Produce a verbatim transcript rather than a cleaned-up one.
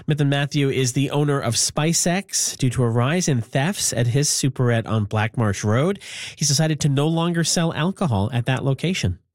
Smith and Matthew is the owner of SpiceX. Due to a rise in thefts at his superette on Black Marsh Road, he's decided to no longer sell alcohol at that location.